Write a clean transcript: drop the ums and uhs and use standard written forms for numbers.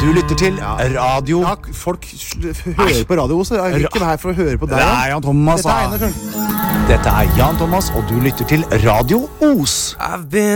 du lytter til Radio... Ja, folk hører på Radio Os. Jeg er ikke her for å høre på deg. Det er Jan Thomas. Dette er Einar Tørnquist. Dette er Jan Thomas, og du lytter til Radio Os. I've been